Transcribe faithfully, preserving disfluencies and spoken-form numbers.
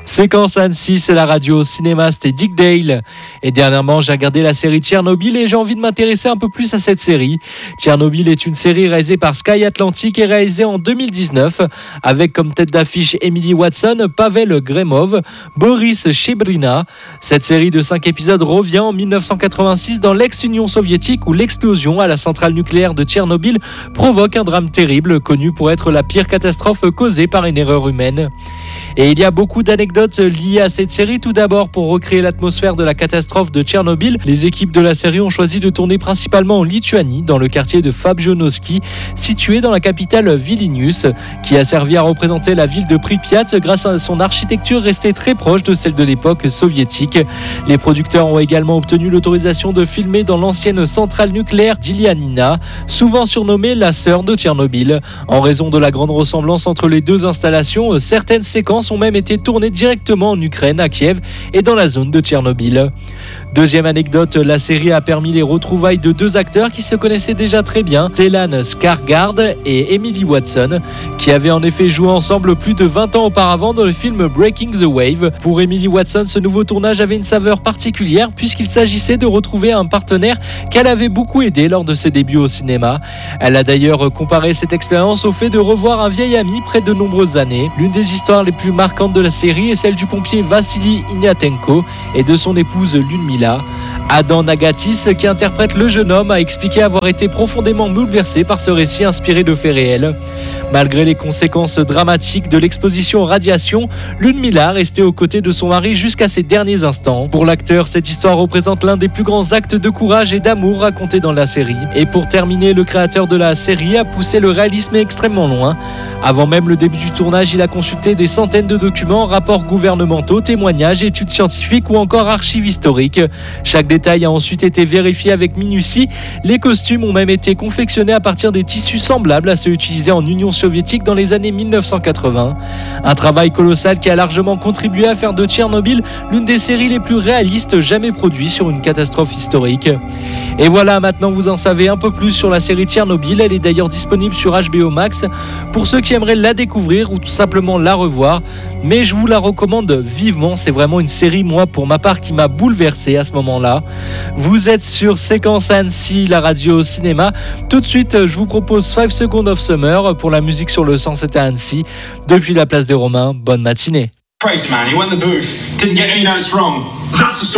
Séquence Annecy, c'est la radio. Au cinéma, c'était Dick Dale. Et dernièrement, j'ai regardé la série Tchernobyl et j'ai envie de m'intéresser un peu plus à cette série. Tchernobyl est une série réalisée par Sky Atlantic et réalisée en deux mille dix-neuf avec comme tête d'affiche Emily Watson, Pavel Gremov, Boris Shebrina. Cette série de cinq épisodes revient en dix-neuf cent quatre-vingt-six dans l'ex-Union soviétique où l'explosion à la centrale nucléaire de Tchernobyl provoque un drame terrible connu pour être la pire catastrophe causée par une erreur humaine. Et il y a beaucoup d'anecdotes liées à cette série. Tout d'abord, pour recréer l'atmosphère de la catastrophe de Tchernobyl, les équipes de la série ont choisi de tourner principalement en Lituanie, dans le quartier de Fabjonovski, situé dans la capitale Vilnius, qui a servi à représenter la ville de Pripyat grâce à son architecture restée très proche de celle de l'époque soviétique. Les producteurs ont également obtenu l'autorisation de filmer dans l'ancienne centrale nucléaire d'Ilianina, souvent surnommée la sœur de Tchernobyl. En raison de la grande ressemblance entre les deux installations, certaines séquences ont même été tournées directement en Ukraine, à Kiev et dans la zone de Tchernobyl. Deuxième anecdote, la série a permis les retrouvailles de deux acteurs qui se connaissaient déjà très bien, Stellan Skarsgård et Emily Watson, qui avaient en effet joué ensemble plus de vingt ans auparavant dans le film Breaking the Wave. Pour Emily Watson, ce nouveau tournage avait une saveur particulière puisqu'il s'agissait de retrouver un partenaire qu'elle avait beaucoup aidé lors de ses débuts au cinéma. Elle a d'ailleurs comparé cette expérience au fait de revoir un vieil ami près de nombreuses années. L'une des histoires les plus marquantes de la série est celle du pompier Vassili Ignatenko et de son épouse Ludmila. Adam Nagatis, qui interprète le jeune homme, a expliqué avoir été profondément bouleversé par ce récit inspiré de faits réels. Malgré les conséquences dramatiques de l'exposition aux radiations, Ludmila restait aux côtés de son mari jusqu'à ses derniers instants. Pour l'acteur, cette histoire représente l'un des plus grands actes de courage et d'amour racontés dans la série. Et pour terminer, le créateur de la série a poussé le réalisme extrêmement loin. Avant même le début du tournage, il a consulté des centaines de documents, rapports gouvernementaux, témoignages, études scientifiques ou encore archives historiques. Chaque détail a ensuite été vérifié avec minutie. Les costumes ont même été confectionnés à partir des tissus semblables à ceux utilisés en Union soviétique dans les années dix-neuf cent quatre-vingts. Un travail colossal qui a largement contribué à faire de Tchernobyl l'une des séries les plus réalistes jamais produites sur une catastrophe historique. Et voilà, maintenant vous en savez un peu plus sur la série Tchernobyl. Elle est d'ailleurs disponible sur H B O Max pour ceux qui aimeraient la découvrir ou tout simplement la revoir. Mais je vous la recommande vivement. C'est vraiment une série, moi, pour ma part, qui m'a bouleversé à ce moment-là. Vous êtes sur Séquence Annecy, la radio au cinéma. Tout de suite, je vous propose five Seconds of Summer pour la musique sur le cent sept à Annecy. Depuis la place des Romains, bonne matinée. Crazy man, he went in the booth, didn't get any notes wrong. That's the story.